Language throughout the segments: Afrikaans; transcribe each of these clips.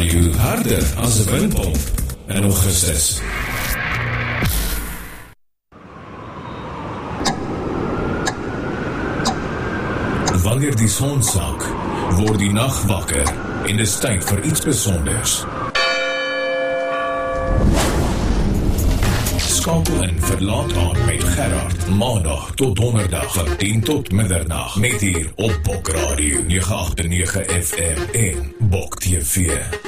Radio harder as 'n windpomp in Augustus. Wanneer die son sak, word die nag wakker en dis tyd vir iets besonders. Skakel in vir Laat Aand met Gerard, maandag tot donderdag van 10 tot middernag, net hier op Bok Radio 989 FM en Bok TV.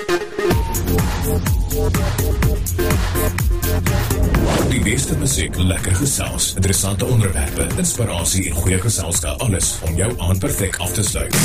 Die beste musiek, lekker gesels, interessante onderwerpe, inspirasie en goeie geselskap, alles om jou aand perfek af te sluit.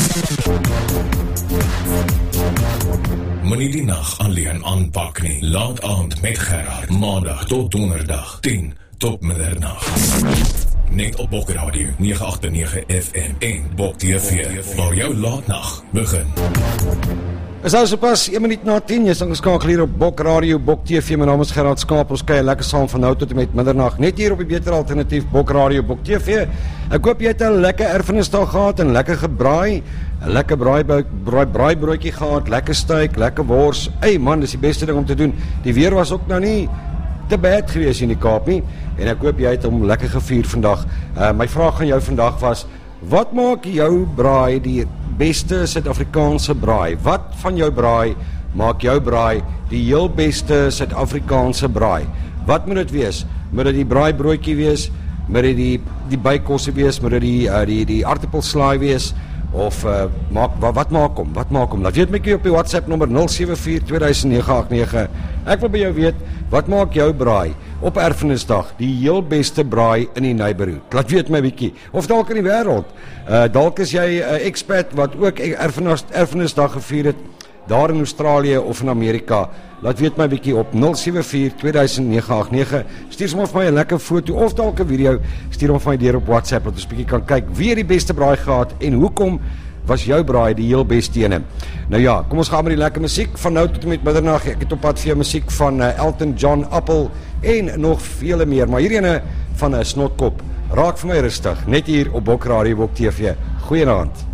Moenie die nag alleen aanpak nie. Laat Aand met Gerard, maandag tot donderdag, 10 tot middernag. Net op Bok Radio 989 FM en Bok TV, waar jou laatnag begin. Is nou sopas 1 minuut na 10, jy is ingeskakel hier op Bok Radio, Bok TV, my naam is Gerard Skaap, ons kuier lekker saam van nou tot en met middernag, net hier op die beter alternatief Bok Radio, Bok TV. Ek hoop jy het 'n lekker erfenisdag gehad en lekker gebraai, 'n lekker braaibroodjie gehad, lekker steak, lekker wors. Ey man, dis die beste ding om te doen. Die weer was ook nou nie te bad gewees in die Kaap nie, en ek hoop jy het hom lekker gevier vandag. My vraag aan jou vandag was, wat maak jou braai die beste Suid-Afrikaanse braai? Wat van jou braai maak jou braai die heel beste Suid-Afrikaanse braai? Wat moet dit wees? Moet dit die braaibroodjie wees? Moet dit die bykosse wees? Moet dit die aardappelslaai wees? Of wat maak hom? Laat weet my op die WhatsApp nommer 074-200989. Ek wil by jou weet, wat maak jou braai op erfenisdag die heel beste braai in die neighborhood? Laat weet my bietjie. Of dalk in die wêreld. Dalk is jy 'n expat wat ook erfenisdag gevier het daar in Australië of in Amerika. Laat weet my bietjie op 074-200989. Stuur sommer vir my 'n lekker foto of dalk 'n video. Stuur hom vir my deur op WhatsApp dat ons bietjie kan kyk wie het die beste braai gehad en hoekom was jou braai die heel beste ene. Nou ja, kom ons gaan met die lekker musiek van nou tot en met middernag. Ek het op pad vir jou musiek van Elton John, Apple en nog vele meer, maar hier ene van 'n Snotkop. Raak vir my rustig, net hier op Bok Radio, Bok TV. Goeienaand.